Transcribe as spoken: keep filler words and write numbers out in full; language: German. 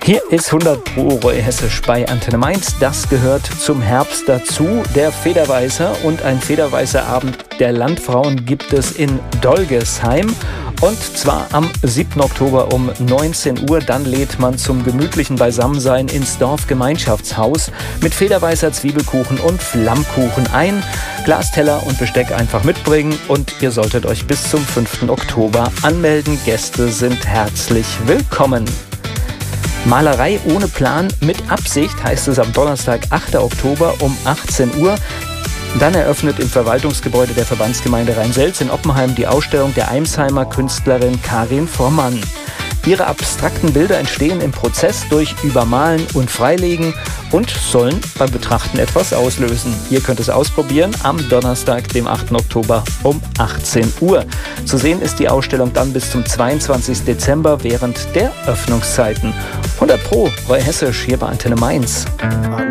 Hier ist hundert Pro Roy Hessisch bei Antenne Mainz. Das gehört zum Herbst dazu. Der Federweißer und ein Federweißer Abend der Landfrauen gibt es in Dolgesheim. Und zwar am siebten Oktober um neunzehn Uhr. Dann lädt man zum gemütlichen Beisammensein ins Dorfgemeinschaftshaus mit Federweißer Zwiebelkuchen und Flammkuchen ein. Glasteller und Besteck einfach mitbringen und ihr solltet euch bis zum fünften Oktober anmelden. Gäste sind herzlich willkommen. Malerei ohne Plan mit Absicht heißt es am Donnerstag, achten Oktober um achtzehn Uhr. Dann eröffnet im Verwaltungsgebäude der Verbandsgemeinde Rhein-Selz in Oppenheim die Ausstellung der Eimsheimer Künstlerin Karin Vormann. Ihre abstrakten Bilder entstehen im Prozess durch Übermalen und Freilegen und sollen beim Betrachten etwas auslösen. Ihr könnt es ausprobieren am Donnerstag, dem achten Oktober um achtzehn Uhr. Zu sehen ist die Ausstellung dann bis zum zweiundzwanzigsten Dezember während der Öffnungszeiten. hundert Pro Roy Hessisch hier bei Antenne Mainz.